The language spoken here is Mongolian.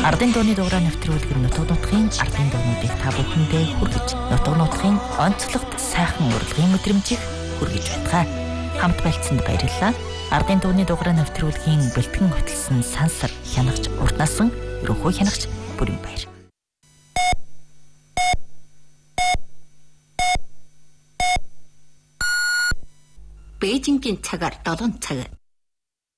Ардын дууны дугаараа нэвтрүүлэг нь нутаг нутгийн ардын дуунуудыг та бүхэндээ хүргэж, нутаг нутгийн онцлогт сайхан урлагийн мэдрэмжийг хүргэж байтугай. Хамт байлцсанд баярлалаа. Ардын дууны дугаараа нэвтрүүлгийн бэлтгэн хөтлсөн сансар хянагч уртнасан ерөнхий хянагч бүрэн баяр. Бээжингийн цагаар 7 цаг.